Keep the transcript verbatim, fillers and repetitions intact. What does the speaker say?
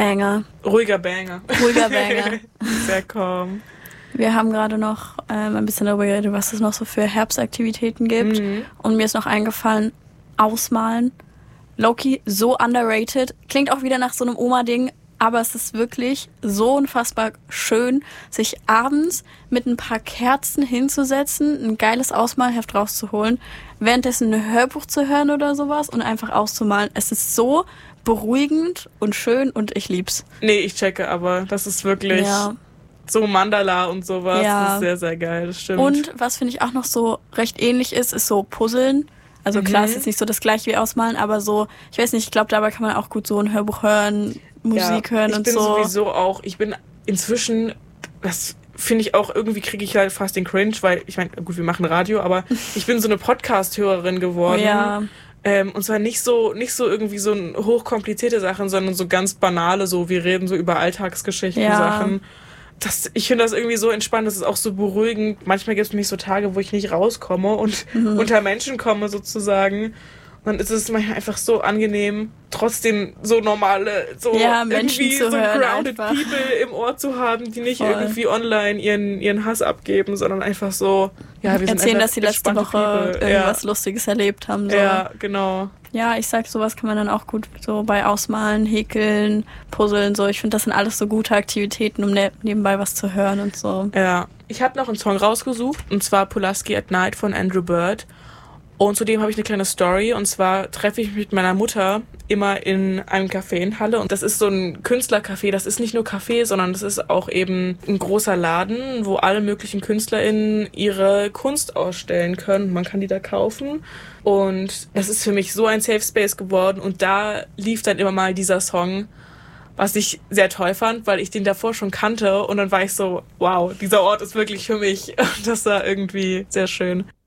Banger. Ruhiger Banger. Ruhiger Banger. Sehr calm. Wir haben gerade noch ähm, ein bisschen darüber geredet, was es noch so für Herbstaktivitäten gibt. Mhm. Und mir ist noch eingefallen, Ausmalen. Low-key, so underrated. Klingt auch wieder nach so einem Oma-Ding, aber es ist wirklich so unfassbar schön, sich abends mit ein paar Kerzen hinzusetzen, ein geiles Ausmalheft rauszuholen, währenddessen ein Hörbuch zu hören oder sowas und einfach auszumalen. Es ist so beruhigend und schön und ich lieb's. Nee, ich checke, aber das ist wirklich Ja. so Mandala und sowas. Ja. Das ist sehr, sehr geil, das stimmt. Und was finde ich auch noch so recht ähnlich ist, ist so Puzzeln. Also Mhm. klar, es ist jetzt nicht so das gleiche wie Ausmalen, aber so, ich weiß nicht, ich glaube, dabei kann man auch gut so ein Hörbuch hören, Musik ja, hören ich und bin so. sowieso auch, ich bin inzwischen, das finde ich auch, irgendwie kriege ich halt fast den Cringe, weil, ich meine, gut, wir machen Radio, aber ich bin so eine Podcast-Hörerin geworden. Ja. Ähm, und zwar nicht so, nicht so irgendwie so hochkomplizierte Sachen, sondern so ganz banale, so, wir reden so über Alltagsgeschichten, Ja. Sachen. Das, ich finde das irgendwie so entspannt, das ist auch so beruhigend. Manchmal gibt es nämlich so Tage, wo ich nicht rauskomme und Mhm. unter Menschen komme sozusagen. Und es ist manchmal einfach so angenehm, trotzdem so normale, so Ja, Menschen irgendwie zu so hören grounded einfach. people im Ohr zu haben, die nicht Voll. irgendwie online ihren, ihren Hass abgeben, sondern einfach so, ja, wir sind Erzählen, einfach dass sie letzte entspannte Woche people. irgendwas Lustiges erlebt haben. So. Ja, ja, genau. Ja, ich sag, sowas kann man dann auch gut so bei Ausmalen, Häkeln, Puzzeln, so. Ich finde, das sind alles so gute Aktivitäten, um ne- nebenbei was zu hören und so. Ja, ich habe noch einen Song rausgesucht, und zwar Pulaski at Night von Andrew Bird. Und zudem habe ich eine kleine Story, und zwar treffe ich mich mit meiner Mutter immer in einem Café in Halle. Und das ist so ein Künstlercafé, das ist nicht nur Café, sondern das ist auch eben ein großer Laden, wo alle möglichen KünstlerInnen ihre Kunst ausstellen können. Man kann die da kaufen. Und das ist für mich so ein Safe Space geworden. Und da lief dann immer mal dieser Song, was ich sehr toll fand, weil ich den davor schon kannte. Und dann war ich so, wow, dieser Ort ist wirklich für mich. Das war irgendwie sehr schön.